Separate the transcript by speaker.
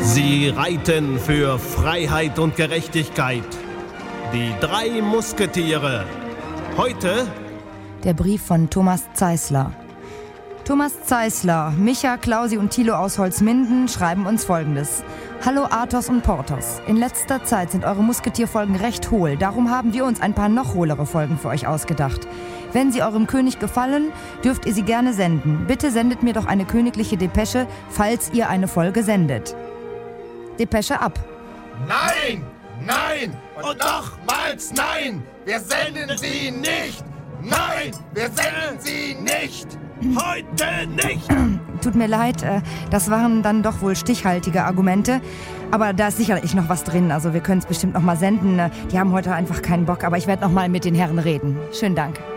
Speaker 1: Sie reiten für Freiheit und Gerechtigkeit. Die 3 Musketiere. Heute
Speaker 2: der Brief von Thomas Zeisler. Thomas Zeisler, Micha, Klausi und Thilo aus Holzminden schreiben uns Folgendes. Hallo Athos und Porthos. In letzter Zeit sind eure Musketierfolgen recht hohl. Darum haben wir uns ein paar noch hohlere Folgen für euch ausgedacht. Wenn sie eurem König gefallen, dürft ihr sie gerne senden. Bitte sendet mir doch eine königliche Depesche, falls ihr eine Folge sendet. Depesche ab.
Speaker 3: Nein! Nein! Und nochmals nein! Wir senden sie nicht! Nein! Wir senden sie nicht! Heute nicht!
Speaker 2: Tut mir leid, das waren dann doch wohl stichhaltige Argumente. Aber da ist sicherlich noch was drin. Also wir können es bestimmt noch mal senden. Die haben heute einfach keinen Bock. Aber ich werde noch mal mit den Herren reden. Schönen Dank.